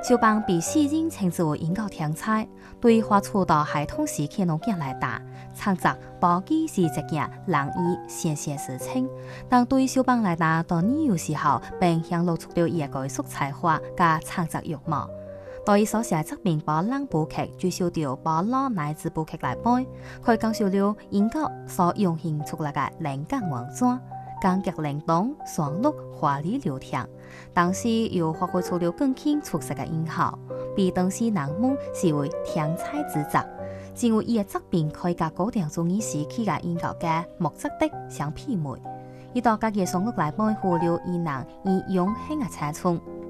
小邦被世人称之为研究天才，对发出到系统时刻农件来打，创作包机是一件难以现现事情。但对小邦来打，到年幼时候并显露出了一个色彩化加创作欲望。对伊所写作品把两部剧最少到把老乃至部剧来背，佢讲述了研究所涌现出来嘅灵感王转。感觉灵动、爽碌、华丽流畅，同时又发挥出了更显出色嘅音效，被当时人们视为天才之作。因为伊嘅作品可以甲古典主义时期嘅研究家莫扎特相媲美，伊到家己嘅双录来保护了伊人以永恒嘅青春。